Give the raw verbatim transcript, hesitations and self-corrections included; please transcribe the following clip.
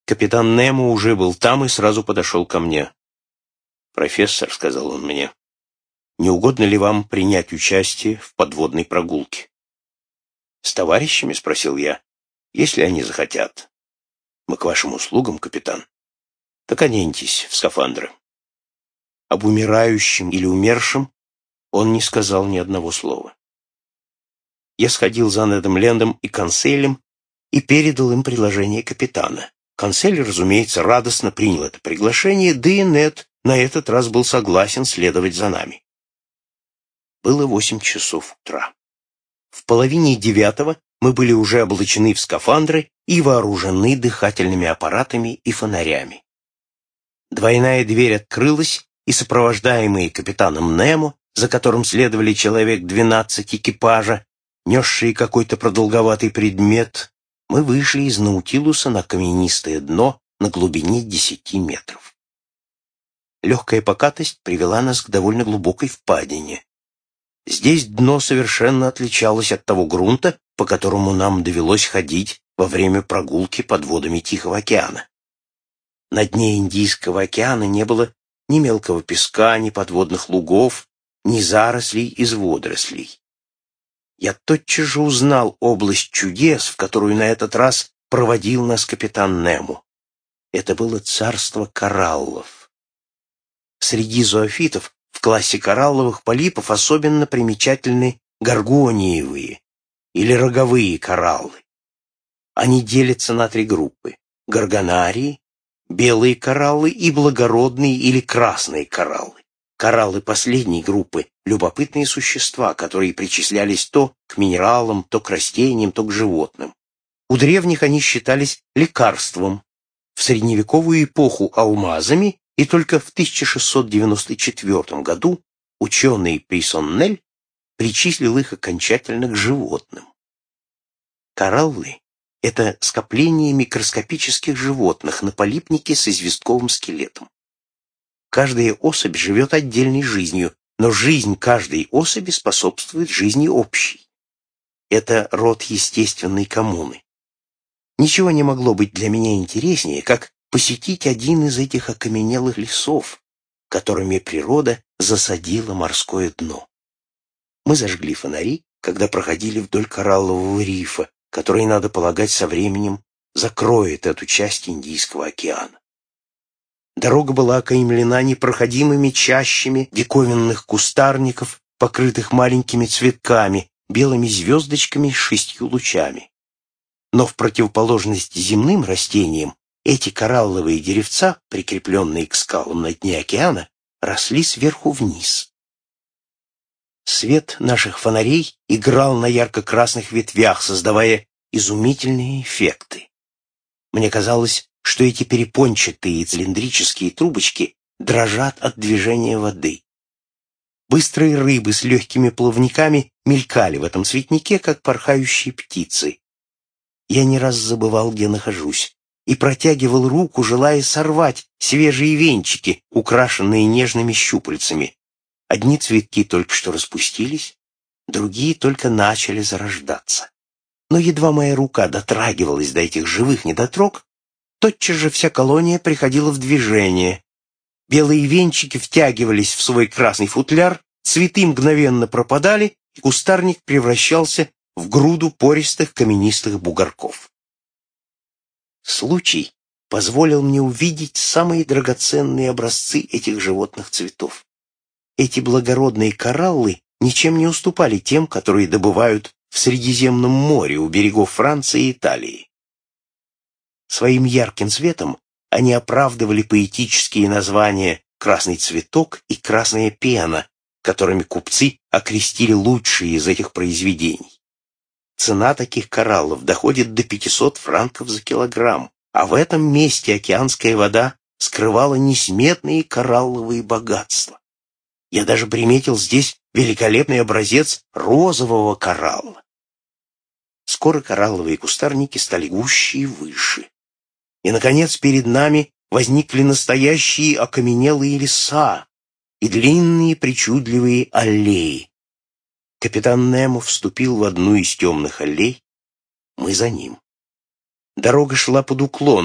Капитан Немо уже был там и сразу подошел ко мне. «Профессор», — сказал он мне, — «не угодно ли вам принять участие в подводной прогулке?» «С товарищами?» — спросил я. «Если они захотят». «Мы к вашим услугам, капитан». «Так оденьтесь в скафандры». Об умирающем или умершем он не сказал ни одного слова. Я сходил за Недом Лендом и Конселем и передал им предложение капитана. Консель, разумеется, радостно принял это приглашение, да и Нед на этот раз был согласен следовать за нами. Было восемь часов утра. В половине девятого мы были уже облачены в скафандры и вооружены дыхательными аппаратами и фонарями. Двойная дверь открылась, и сопровождаемые капитаном Немо, за которым следовали человек двенадцать экипажа, несшие какой-то продолговатый предмет, мы вышли из Наутилуса на каменистое дно на глубине десяти метров. Легкая покатость привела нас к довольно глубокой впадине. Здесь дно совершенно отличалось от того грунта, по которому нам довелось ходить во время прогулки под водами Тихого океана. На дне Индийского океана не было ни мелкого песка, ни подводных лугов, ни зарослей из водорослей. Я тотчас же узнал область чудес, в которую на этот раз проводил нас капитан Немо. Это было царство кораллов. Среди зоофитов в классе коралловых полипов особенно примечательны горгониевые или роговые кораллы. Они делятся на три группы: горгонарии, белые кораллы и благородные или красные кораллы. Кораллы последней группы — любопытные существа, которые причислялись то к минералам, то к растениям, то к животным. У древних они считались лекарством, в средневековую эпоху — алмазами, и только в тысяча шестьсот девяносто четвёртом году ученый Пейсоннель причислил их окончательно к животным. Кораллы — это скопление микроскопических животных на полипнике с известковым скелетом. Каждая особь живет отдельной жизнью, но жизнь каждой особи способствует жизни общей. Это род естественной коммуны. Ничего не могло быть для меня интереснее, как посетить один из этих окаменелых лесов, которыми природа засадила морское дно. Мы зажгли фонари, когда проходили вдоль кораллового рифа, который, надо полагать, со временем закроет эту часть Индийского океана. Дорога была окаймлена непроходимыми чащами диковинных кустарников, покрытых маленькими цветками, белыми звездочками с шестью лучами. Но в противоположность земным растениям, эти коралловые деревца, прикрепленные к скалам на дне океана, росли сверху вниз. Свет наших фонарей играл на ярко-красных ветвях, создавая изумительные эффекты. Мне казалось, что эти перепончатые цилиндрические трубочки дрожат от движения воды. Быстрые рыбы с легкими плавниками мелькали в этом цветнике, как порхающие птицы. Я не раз забывал, где нахожусь, и протягивал руку, желая сорвать свежие венчики, украшенные нежными щупальцами. Одни цветки только что распустились, другие только начали зарождаться. Но едва моя рука дотрагивалась до этих живых недотрог, тотчас же вся колония приходила в движение. Белые венчики втягивались в свой красный футляр, цветы мгновенно пропадали, и кустарник превращался в груду пористых каменистых бугорков. Случай позволил мне увидеть самые драгоценные образцы этих животных цветов. Эти благородные кораллы ничем не уступали тем, которые добывают в Средиземном море у берегов Франции и Италии. Своим ярким цветом они оправдывали поэтические названия «красный цветок» и «красная пена», которыми купцы окрестили лучшие из этих произведений. Цена таких кораллов доходит до пятисот франков за килограмм, а в этом месте океанская вода скрывала несметные коралловые богатства. Я даже приметил здесь великолепный образец розового коралла. Скоро коралловые кустарники стали гуще и выше. И, наконец, перед нами возникли настоящие окаменелые леса и длинные причудливые аллеи. Капитан Немо вступил в одну из темных аллей, мы за ним. Дорога шла под уклоном,